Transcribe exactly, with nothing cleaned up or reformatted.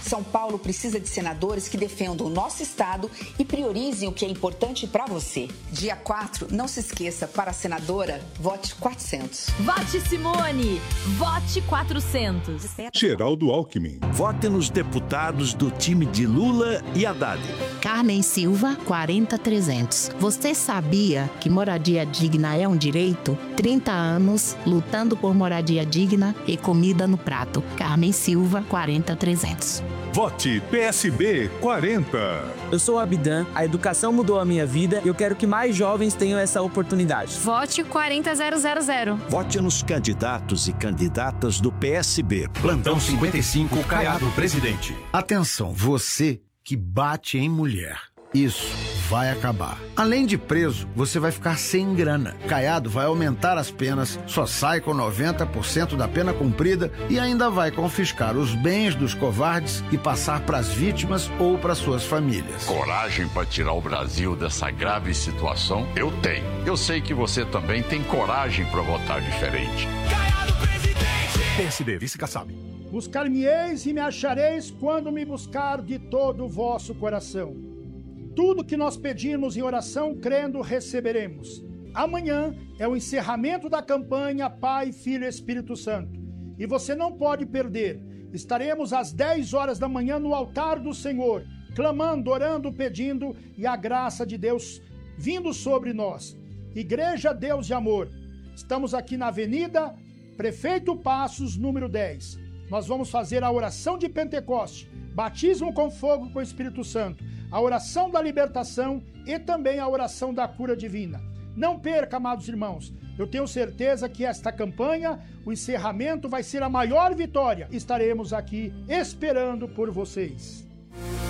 São Paulo precisa de senadores que defendam o nosso estado e priorizem o que é importante para você. Dia quatro, não se esqueça, para a senadora, vote quatrocentos. Vote Simone! Vote quatrocentos. Geraldo Alckmin. Vote nos deputados do time de Lula e Haddad. Carmen Silva, quarenta trezentos. Você sabia que moradia digna é um direito? trinta anos lutando por moradia digna e comida no prato. Carmen Silva, quarenta trezentos. Vote P S B quarenta. Eu sou o Abidan, a educação mudou a minha vida e eu quero que mais jovens tenham essa oportunidade. Vote quarenta zero zero zero. Vote nos candidatos e candidatas do P S B. Plantão cinquenta e cinco, Caiado presidente. Atenção, você que bate em mulher. Isso vai acabar. Além de preso, você vai ficar sem grana. Caiado vai aumentar as penas, só sai com noventa por cento da pena cumprida e ainda vai confiscar os bens dos covardes e passar para as vítimas ou para suas famílias. Coragem para tirar o Brasil dessa grave situação? Eu tenho. Eu sei que você também tem coragem para votar diferente. Caiado presidente! P S D, vice-Kassab. Buscar-me-eis e me achareis quando me buscar de todo o vosso coração. Tudo que nós pedimos em oração, crendo, receberemos. Amanhã é o encerramento da campanha Pai, Filho e Espírito Santo. E você não pode perder. Estaremos às dez horas da manhã no altar do Senhor, clamando, orando, pedindo e a graça de Deus vindo sobre nós. Igreja Deus de Amor. Estamos aqui na Avenida Prefeito Passos, número dez. Nós vamos fazer a oração de Pentecoste, batismo com fogo com o Espírito Santo, a oração da libertação e também a oração da cura divina. Não perca, amados irmãos, eu tenho certeza que esta campanha, o encerramento vai ser a maior vitória. Estaremos aqui esperando por vocês.